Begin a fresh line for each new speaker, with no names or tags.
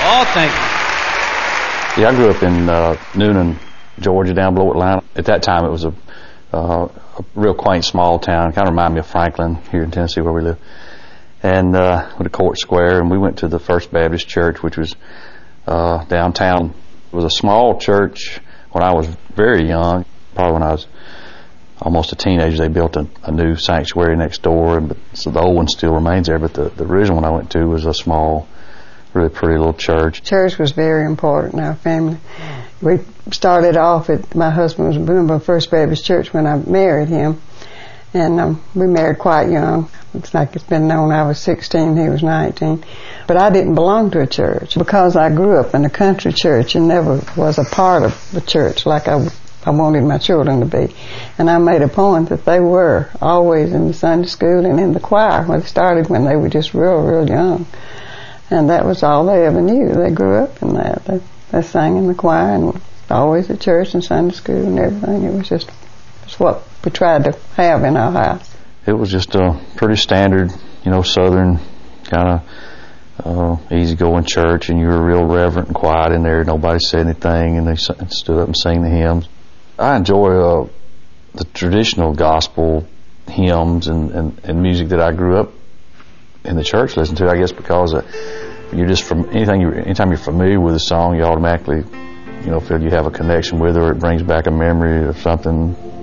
Oh, thank you.
Yeah, I grew up in Noonan, Georgia, down below Atlanta. At that time, it was a real quaint small town. Kind of reminded me of Franklin here in Tennessee where we live. And with a court square, and we went to the First Baptist Church, which was downtown. It was a small church when I was very young. Probably when I was almost a teenager, they built a new sanctuary next door, so the old one still remains there, but the original one I went to was a small, really pretty little church.
Church was very important in our family. We started off my husband was a member of First Baptist Church when I married him, and we married quite young. It's like it's been known I was 16, he was 19. But I didn't belong to a church because I grew up in a country church and never was a part of the church like I wanted my children to be. And I made a point that they were always in the Sunday school and in the choir. Well, they started when they were just real young. And that was all they ever knew. They grew up in that. They sang in the choir and always at church and Sunday school and everything. It was just what we tried to have in our house.
It was just a pretty standard, Southern kind of easygoing church, and you were real reverent and quiet in there. Nobody said anything, and they stood up and sang the hymns. I enjoy the traditional gospel hymns and music that I grew up in the church listening to. I guess because you're just anytime you're familiar with a song, you automatically feel you have a connection with it, or it brings back a memory of something